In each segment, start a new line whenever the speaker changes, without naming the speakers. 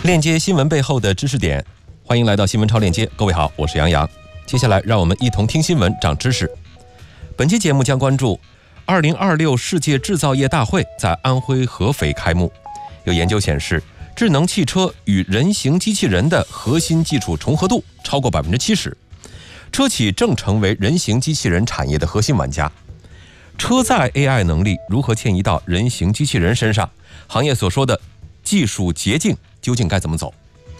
链接新闻背后的知识点，欢迎来到新闻超链接。各位好，我是杨洋。接下来让我们一同听新闻长知识。本期节目将关注2026世界制造业大会在安徽合肥开幕。有研究显示，智能汽车与人形机器人的核心技术重合度超过70%，车企正成为人形机器人产业的核心玩家。车载 AI 能力如何迁移到人形机器人身上？行业所说的技术捷径究竟该怎么走？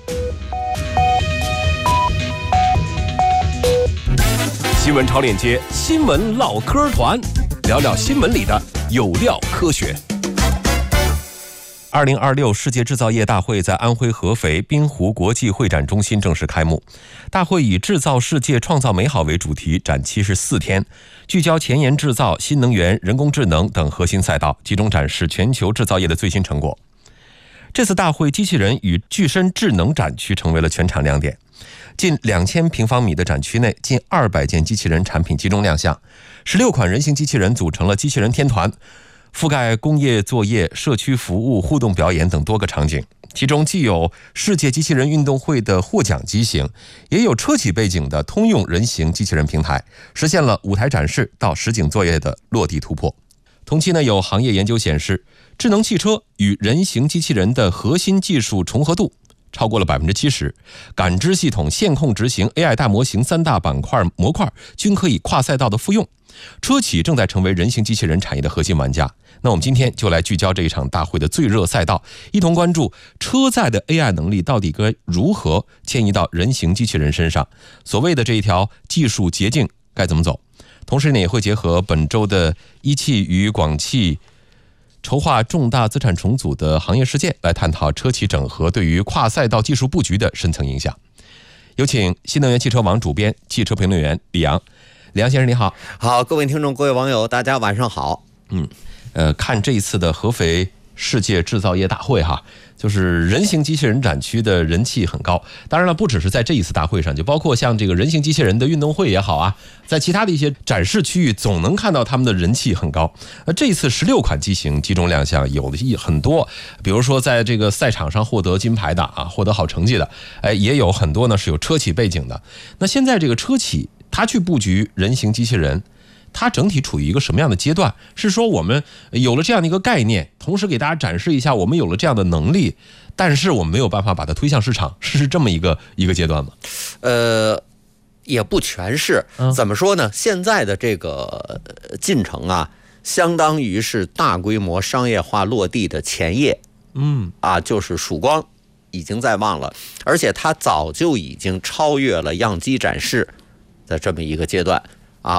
新闻超链接，新闻唠嗑团，聊聊新闻里的有料科学。2026世界制造业大会在安徽合肥滨湖国际会展中心正式开幕。大会以制造世界创造美好为主题，展期是4天，聚焦前沿制造、新能源、人工智能等核心赛道，集中展示全球制造业的最新成果。这次大会机器人与具身智能展区成为了全场亮点。近2000平方米的展区内，近200件机器人产品集中亮相，16款人形机器人组成了机器人天团，覆盖工业作业、社区服务、互动表演等多个场景。其中既有世界机器人运动会的获奖机型，也有车企背景的通用人形机器人平台，实现了舞台展示到实景作业的落地突破。同期呢，有行业研究显示，智能汽车与人形机器人的核心技术重合度超过了70%，感知系统、线控执行、AI 大模型3大板块模块均可以跨赛道的复用。车企正在成为人形机器人产业的核心玩家。那我们今天就来聚焦这一场大会的最热赛道，一同关注车载的 AI 能力到底该如何迁移到人形机器人身上，所谓的这一条技术捷径该怎么走。同时呢，也会结合本周的一汽与广汽筹划重大资产重组的行业事件，来探讨车企整合对于跨赛道技术布局的深层影响。有请新能源汽车网主编、汽车评论员李阳。李阳先生你好。
好，各位听众、各位网友，大家晚上好。
看这一次的合肥世界制造业大会哈，就是人形机器人展区的人气很高。当然了，不只是在这一次大会上，就包括像这个人形机器人的运动会也好啊，在其他的一些展示区域总能看到他们的人气很高。这一次16款机型集中亮相，有的很多，比如说在这个赛场上获得金牌的啊，获得好成绩的，也有很多呢是有车企背景的。那现在这个车企他去布局人形机器人，它整体处于一个什么样的阶段？是说我们有了这样的一个概念，同时给大家展示一下我们有了这样的能力，但是我们没有办法把它推向市场，是这么一个阶段吗？
也不全是。怎么说呢？现在的这个进程啊，相当于是大规模商业化落地的前夜。就是曙光已经在望了，而且它早就已经超越了样机展示的这么一个阶段。